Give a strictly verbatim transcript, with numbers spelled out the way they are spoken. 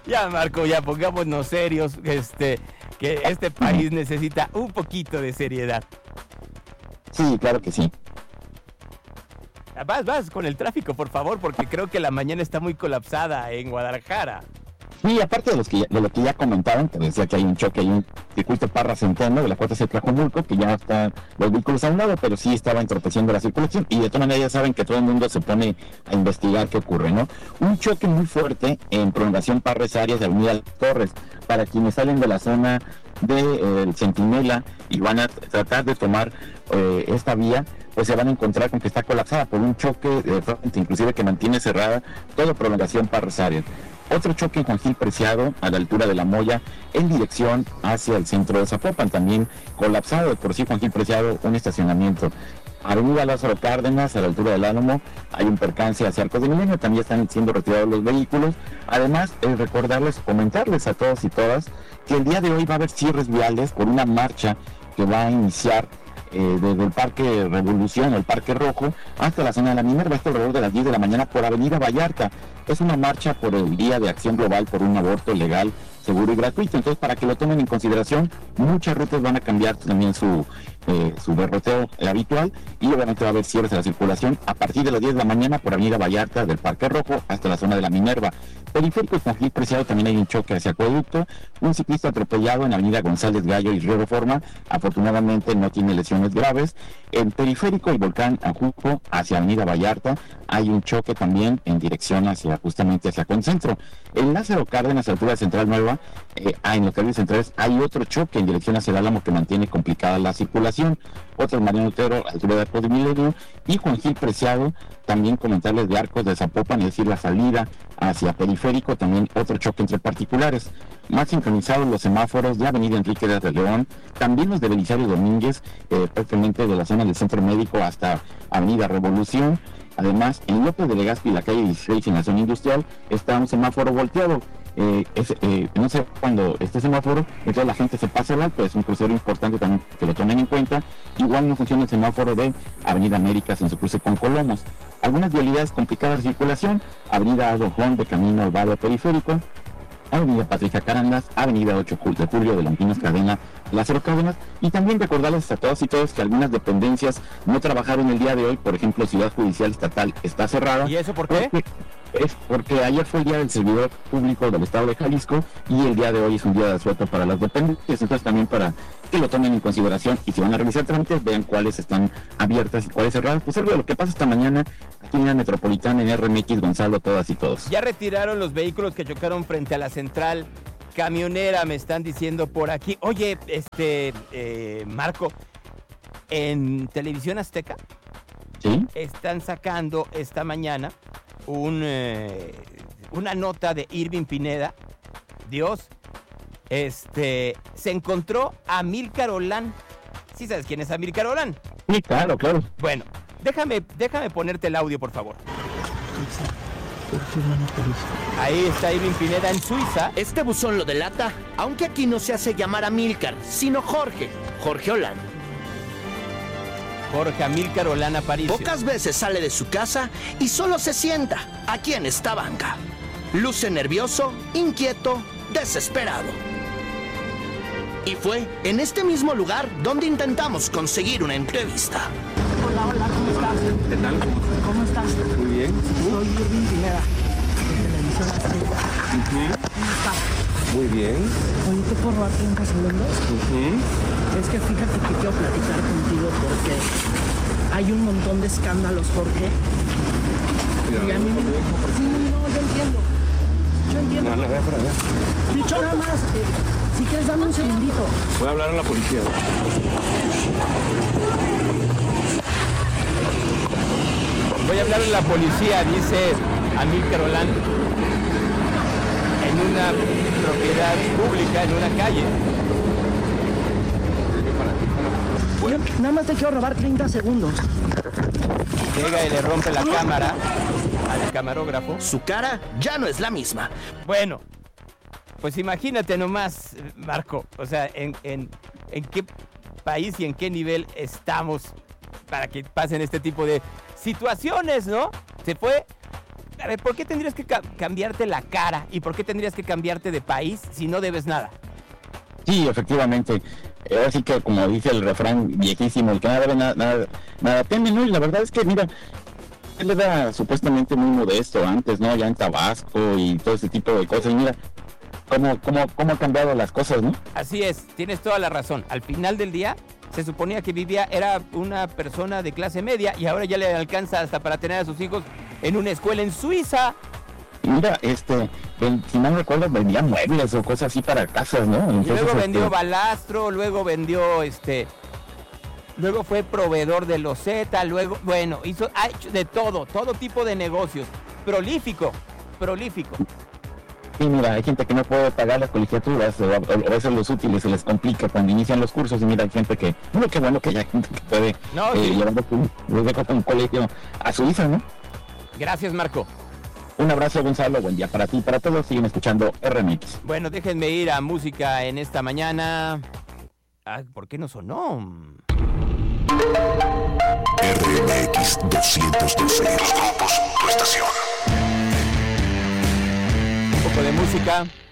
Ya, Marco, ya pongámonos serios, este, que este país necesita un poquito de seriedad. Sí, claro que sí. Vas, vas con el tráfico, por favor, porque creo que la mañana está muy colapsada en Guadalajara. Sí, aparte de, los que ya, de lo que ya comentaban, te decía que hay un choque, hay un circuito Parra Centeno de la cuatro C Tlajomulco, que ya están los vehículos a un lado, pero sí estaba entorpeciendo la circulación, y de todas maneras ya saben que todo el mundo se pone a investigar qué ocurre, ¿no? Un choque muy fuerte en prolongación Parres Arias de Avenida Torres, para quienes salen de la zona de eh, el Centinela y van a tratar de tomar eh, esta vía, pues se van a encontrar con que está colapsada por un choque de frente, inclusive que mantiene cerrada toda prolongación Parres Arias. Otro choque en Juan Gil Preciado, a la altura de La Moya, en dirección hacia el centro de Zapopan, también colapsado de por sí Juan Gil Preciado, un estacionamiento. Avenida Lázaro Cárdenas, a la altura del Álamo, hay un percance hacia Arcos de Milenio, también están siendo retirados los vehículos. Además, eh, recordarles, comentarles a todos y todas, que el día de hoy va a haber cierres viales por una marcha que va a iniciar Eh, desde el Parque Revolución, el Parque Rojo, hasta la zona de la Minerva, hasta alrededor de las diez de la mañana por Avenida Vallarta. Es una marcha por el Día de Acción Global por un aborto legal, seguro y gratuito. Entonces, para que lo tomen en consideración, muchas rutas van a cambiar también su, eh, su derroteo habitual, y obviamente va a haber cierres de la circulación a partir de las diez de la mañana por Avenida Vallarta, del Parque Rojo, hasta la zona de la Minerva. Periférico y Juan Gil Preciado también hay un choque hacia Acueducto, un ciclista atropellado en Avenida González Gallo y Río Reforma, afortunadamente no tiene lesiones graves. En Periférico y Volcán Ajuco hacia Avenida Vallarta hay un choque también en dirección hacia justamente hacia Concentro. En Lázaro Cárdenas, a la altura de Central Nueva, eh, en los carriles centrales hay otro choque en dirección hacia el Álamo que mantiene complicada la circulación. Otro en Mariano Otero, a la altura de Arcos de Milenio, y Juan Gil Preciado, también comentarles de Arcos de Zapopan, es decir, la salida hacia Periférico, también otro choque entre particulares. Más sincronizados los semáforos de Avenida Enrique de León, también los de Belisario Domínguez, eh, prácticamente de la zona del Centro Médico hasta Avenida Revolución. Además, en López de Legazpi y la calle dieciséis en la zona industrial está un semáforo volteado. Eh, es, eh, no sé, cuando este semáforo, entonces la gente se pasa al alto, es un crucero importante también que lo tomen en cuenta. Igual no funciona el semáforo de Avenida Américas en su cruce con Colomos. Algunas vialidades complicadas de circulación: Avenida Adolfo Juan de Camino al Vado Periférico, Avenida Patricia Carandas, Avenida ocho de Julio de Lampinos Cadena, Lázaro Cárdenas. Y también recordarles a todos y todas que algunas dependencias no trabajaron el día de hoy. Por ejemplo, Ciudad Judicial Estatal está cerrada. ¿Y eso por qué? Porque es porque ayer fue el día del servidor público del estado de Jalisco, y el día de hoy es un día de asueto para las dependencias. Entonces también para que lo tomen en consideración, y si van a realizar trámites, vean cuáles están abiertas y cuáles cerradas. Pues algo de lo que pasa esta mañana aquí en la Metropolitana, en R M X Gonzalo, todas y todos. Ya retiraron los vehículos que chocaron frente a la central camionera, me están diciendo por aquí. Oye, este, eh, Marco, en Televisión Azteca, ¿sí?, están sacando esta mañana un, eh, una nota de Irving Pineda. Dios, este, se encontró a Amílcar Olán. ¿Sí sabes quién es Amílcar Olán? Sí, claro, claro. Bueno, déjame, déjame ponerte el audio, por favor. Ahí está Irving Pineda en Suiza. Este buzón lo delata, aunque aquí no se hace llamar Amílcar, sino Jorge, Jorge Olán. Jorge Amílcar Olán Aparicio. Pocas veces sale de su casa y solo se sienta aquí en esta banca. Luce nervioso, inquieto, desesperado. Y fue en este mismo lugar donde intentamos conseguir una entrevista. Hola, hola, ¿cómo estás? ¿Qué tal? ¿Cómo estás? Muy bien. Soy Irving Pineda, de Televisión Azteca. ¿Cómo estás? Muy bien. Oye, ¿te puedo robar treinta segundos? Uh-huh. Es que fíjate que quiero platicar contigo porque hay un montón de escándalos, Jorge. Y a mí me... Sí, no, yo entiendo. Yo entiendo. No, no, ve por allá. Dicho nada más, eh, si quieres dame un segundito. Voy a hablar a la policía. Voy a hablar a la policía, dice Amílcar Olán, en una propiedad pública, en una calle. Bueno, nada más te quiero robar treinta segundos. Llega y le rompe la cámara al camarógrafo. Su cara ya no es la misma. Bueno, pues imagínate nomás, Marco, o sea, en, en, en qué país y en qué nivel estamos para que pasen este tipo de situaciones, ¿no? Se fue a ver, ¿por qué tendrías que ca- cambiarte la cara? ¿Y por qué tendrías que cambiarte de país si no debes nada? Sí, efectivamente. Ahora sí que, como dice el refrán viejísimo, el que nada debe, nada, nada, nada teme, ¿no? Y la verdad es que, mira, él era supuestamente muy modesto antes, ¿no? Ya en Tabasco y todo ese tipo de cosas. Y mira, cómo, cómo, cómo han cambiado las cosas, ¿no? Así es, tienes toda la razón. Al final del día, se suponía que vivía, era una persona de clase media y ahora ya le alcanza hasta para tener a sus hijos en una escuela en Suiza. Y mira, este, ven, si no recuerdo, vendía muebles o cosas así para casas, ¿no? Y Entonces, luego vendió este, balastro, luego vendió, este... Luego fue proveedor de loseta, luego, bueno, hizo, ha hecho de todo, todo tipo de negocios. Prolífico, prolífico. Sí, mira, hay gente que no puede pagar las colegiaturas, o, o, o a veces los útiles se les complica cuando inician los cursos, y mira, hay gente que, bueno, qué bueno que hay gente que puede No, eh, sí. llevando un, un colegio a Suiza, ¿no? Gracias, Marco. Un abrazo, Gonzalo, buen día para ti, para todos, siguen escuchando R M X. Bueno, déjenme ir a música en esta mañana. Ah, ¿por qué no sonó? R M X doscientos doce. Los grupos, tu estación. Un poco de música.